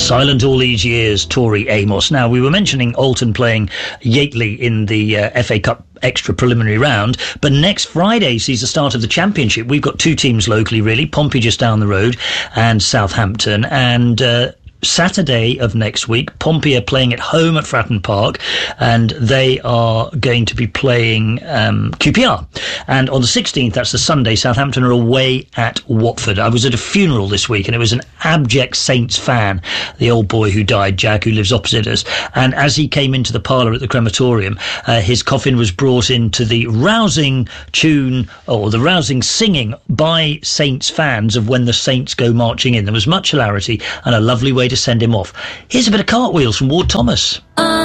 Silent all these years, Tori Amos. Now, we were mentioning Alton playing Yateley in the FA Cup extra preliminary round, but next Friday sees the start of the Championship. We've got two teams locally, really, Pompey just down the road and Southampton, and Saturday of next week, Pompey are playing at home at Fratton Park, and they are going to be playing QPR. And on the 16th, that's the Sunday, Southampton are away at Watford. I was at a funeral this week, and it was an abject Saints fan, the old boy who died, Jack, who lives opposite us. And as he came into the parlour at the crematorium, his coffin was brought into the rousing tune, or the rousing singing by Saints fans of When the Saints Go Marching In. There was much hilarity and a lovely way to send him off. Here's a bit of Cartwheels from Ward Thomas.